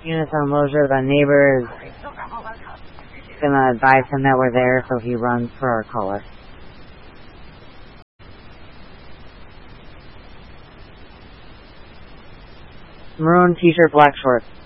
Unison Loja, the neighbor, is gonna advise him that we're there, so he runs for our caller. Maroon t-shirt, black shorts.